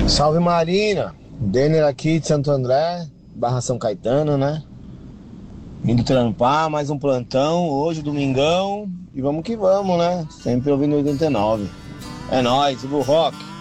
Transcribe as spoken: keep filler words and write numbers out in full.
Salve Marina, Denner aqui de Santo André, Barra São Caetano, né? Indo trampar, mais um plantão, hoje domingão, e vamos que vamos, né? Sempre ouvindo oitenta e nove. É nóis, Ivo Rock.